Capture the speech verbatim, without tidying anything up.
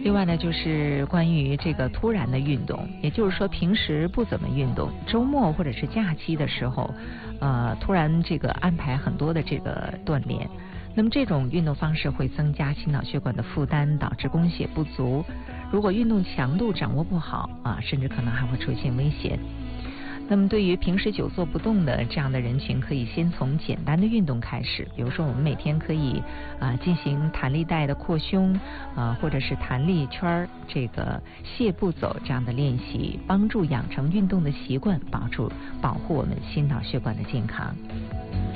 另外呢，就是关于这个突然的运动，也就是说平时不怎么运动，周末或者是假期的时候，呃，突然这个安排很多的这个锻炼，那么这种运动方式会增加心脑血管的负担，导致供血不足。如果运动强度掌握不好啊，甚至可能还会出现危险。那么对于平时久坐不动的这样的人群，可以先从简单的运动开始，比如说我们每天可以啊、呃、进行弹力带的扩胸啊、呃，或者是弹力圈这个泻步走这样的练习，帮助养成运动的习惯，保住保护我们心脑血管的健康。